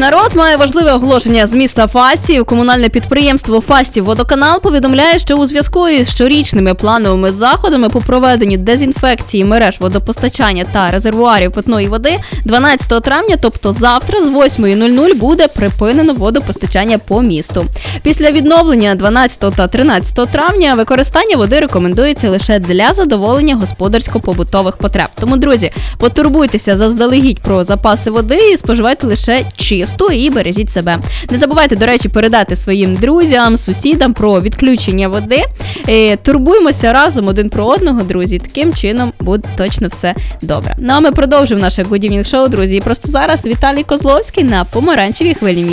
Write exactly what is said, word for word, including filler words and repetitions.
Народ, має важливе оголошення з міста Фастів. Комунальне підприємство «Фастівводоканал» повідомляє, що у зв'язку із щорічними плановими заходами по проведенню дезінфекції мереж водопостачання та резервуарів питної води дванадцятого травня, тобто завтра з восьмої нуль нуль буде припинено водопостачання по місту. Після відновлення дванадцятого та тринадцятого травня використання води рекомендується лише для задоволення господарсько-побутових потреб. Тому, друзі, потурбуйтеся заздалегідь про запаси води і споживайте лише чисту і бережіть себе. Не забувайте, до речі, передати своїм друзям, сусідам про відключення води. І турбуємося разом один про одного, друзі. Таким чином буде точно все добре. Ну а ми продовжимо наше Good Evening Show, друзі. І просто зараз Віталій Козловський на Помаранчевій хвилі.